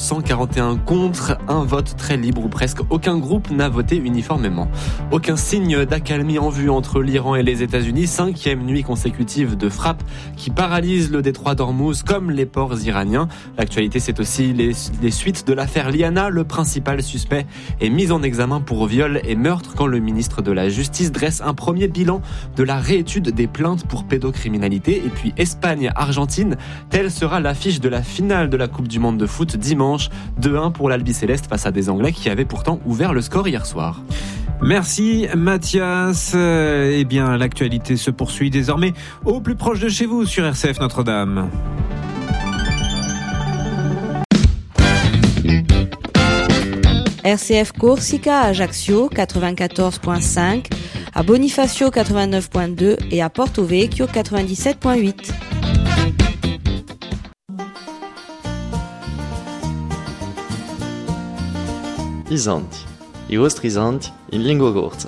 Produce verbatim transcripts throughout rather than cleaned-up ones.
cent quarante et un contre, un vote très libre où presque aucun groupe n'a voté uniformément. Aucun signe d'accalmie en vue entre l'Iran et les États-Unis, cinquième nuit consécutive de frappes qui paralysent le détroit d'Ormuz comme les ports iraniens. L'actualité, c'est aussi les, les suites de l'affaire Liana. Le principal suspect est mis en examen pour viol et meurtre quand le ministre de la Justice dresse un premier bilan de la réétude des plaintes pour pédocriminalité. Et puis Espagne-Argentine, telle sera l'affiche de la finale de la Coupe du Monde de foot dimanche. deux un pour l'Albi Céleste face à des Anglais qui avaient pourtant ouvert le score hier soir. Merci Mathias. Eh bien, l'actualité se poursuit désormais au plus proche de chez vous sur R C F Notre-Dame. R C F Corsica à Ajaccio quatre-vingt-quatorze virgule cinq, à Bonifacio quatre-vingt-neuf virgule deux et à Porto Vecchio quatre-vingt-dix-sept virgule huit. Isanti, i vostri isanti in lingua corsa.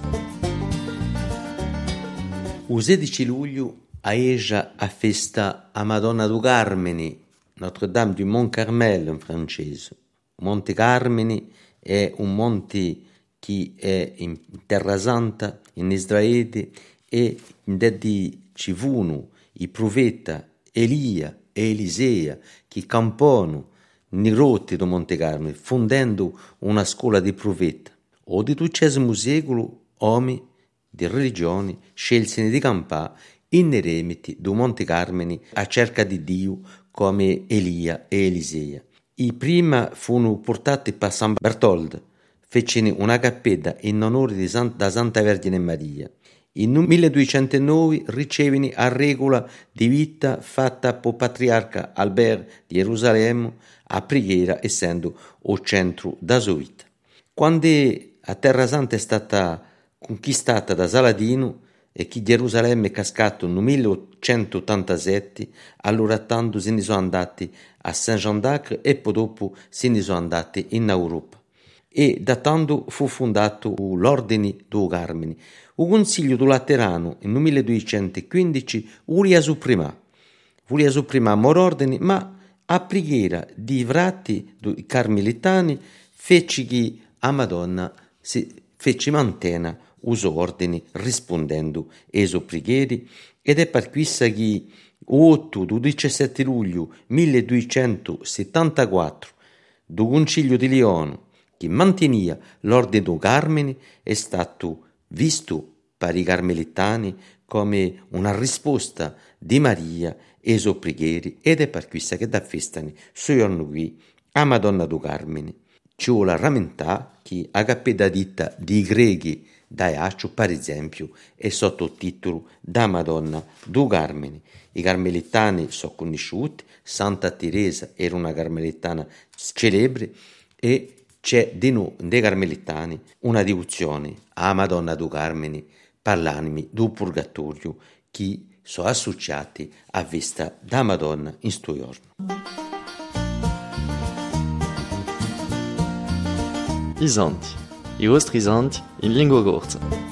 Il sedici luglio a Eja a festa a Madonna du Carmine, Notre-Dame du Mont Carmel in francese. Monte Carmine è un monte che è in Terra Santa, in Israele, e dedi ci furono i profeta Elia e Elisea che campano nei rotti do Monte Carmine, fondendo una scuola di profeta. O di dodicesimo secolo, uomini di religioni scelsero di campare in eremiti do Monte Carmine a cerca di Dio come Elia e Elisea. I prima furono portati per San Bertoldo, fecero una cappella in onore di San, da Santa Vergine Maria. In milleduecentonove ricevono a regola di vita fatta per patriarca Albert di Gerusalemme a preghiera essendo o centro da sua vita. Quando a Terra Santa è stata conquistata da Saladino e che Gerusalemme è cascato nel millecentottantasette, allora tanto se ne sono andati a Saint-Jean d'Acre e poi dopo se ne sono andati in Europa. E da tanto fu fondato l'Ordine do Carmine. Il Consiglio do Laterano nel milleduecentoquindici voleva sopprimere, voleva sopprimere l'ordine, ma a preghiera di frati dei carmelitani fece che a Madonna si fece mantena uso ordini rispondendo ai suoi preghiere, ed è per questo che otto do diciassette luglio milleduecentosettantaquattro do Concilio di Lione che manteneva l'ordine do Carmine è stato visto per i carmelitani come una risposta di Maria e suoi preghiere, ed è per questo che da festano su giorno qui a Madonna do Carmine. Ci vuole rammentare che a cappella ditta di Greghi da Iaccio, per esempio, è sottotitolo da Madonna do Carmine. I carmelitani sono conosciuti, Santa Teresa era una carmelitana celebre e c'è di noi, dei carmelitani, una devozione a Madonna do Carmine per l'animi do purgatorio che sono associati a vista da Madonna in sto giorno. I santi, i vostri santi in lingua corsa.